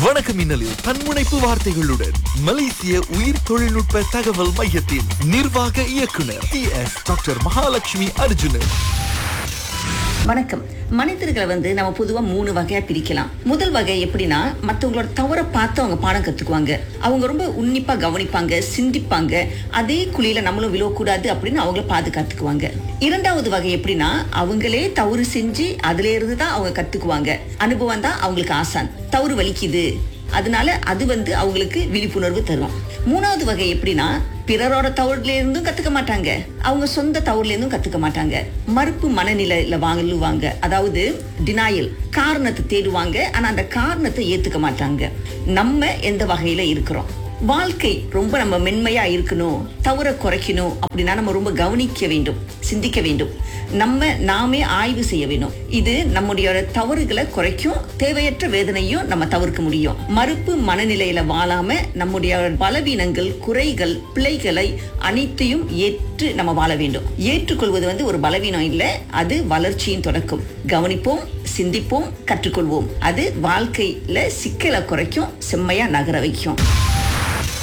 வணக்கம் மின்னலில் தன்முனைப்பு வார்த்தைகளுடன் மலேசிய உயிர் தொழில்நுட்ப தகவல் மையத்தின் நிர்வாக இயக்குனர் PS டாக்டர் மகாலட்சுமி அர்ஜுனன். வணக்கம். மனிதர்களை நம்ம பொதுவா 3 வகையா பிரிக்கலாம். முதல் வகை எப்படின்னா, மற்றவங்களோட தவற பார்த்து அவங்க பாடம் கத்துக்குவாங்க. அவங்க ரொம்ப உன்னிப்பா கவனிப்பாங்க, சிந்திப்பாங்க. அதே குழியில நம்மளும் விழக்கூடாது அப்படின்னு அவங்கள பாதுகாத்துக்குவாங்க. இரண்டாவது வகை எப்படின்னா, அவங்களே தவறு செஞ்சு அதுல இருந்து தான் அவங்க கத்துக்குவாங்க. அனுபவம் தான் அவங்களுக்கு ஆசான். தவறு வலிக்குது, அதனால அது அவங்களுக்கு விழிப்புணர்வு தரும். மூணாவது வகை எப்படின்னா, பிறரோட தவறுல இருந்தும் கத்துக்க மாட்டாங்க, அவங்க சொந்த தவறுல இருந்தும் கத்துக்க மாட்டாங்க. மறுப்பு மனநிலையில வாங்குவாங்க, அதாவது டினாயல், காரணத்தை தேடுவாங்க. ஆனா அந்த காரணத்தை ஏத்துக்க மாட்டாங்க. நம்ம எந்த வகையில இருக்கிறோம்? வாழ்க்கை ரொம்ப நம்ம மென்மையா இருக்கணும், தவற குறைக்கணும் அப்படின்னா நம்ம ரொம்ப கவனிக்க வேண்டும், சிந்திக்க வேண்டும், நாமே ஆய்வு செய்ய வேண்டும். இது நம்முடைய தவறுகளை குறைக்கும், தேவையற்ற வேதனையும் நம்ம தவிர்க்க முடியும். மறுப்பு மனநிலையில வாழாம நம்முடைய பலவீனங்கள், குறைகள், பிழைகளை அனைத்தையும் ஏற்று நம்ம வாழ வேண்டும். ஏற்றுக்கொள்வது ஒரு பலவீனம் இல்லை, அது வளர்ச்சியின் தொடக்கம். கவனிப்போம், சிந்திப்போம், கற்றுக்கொள்வோம். அது வாழ்க்கையில சிக்கலை குறைக்கும், செம்மையா நகர வைக்கும்.